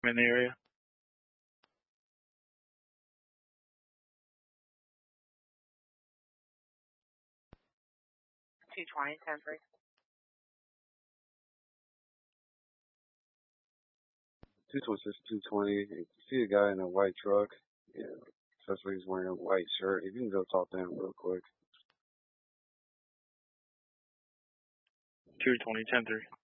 in the area. 220, 10-3. 226, 220. If you see a guy in a white truck, yeah, especially he's wearing a white shirt, if you can go talk to him real quick. 220, 10-3.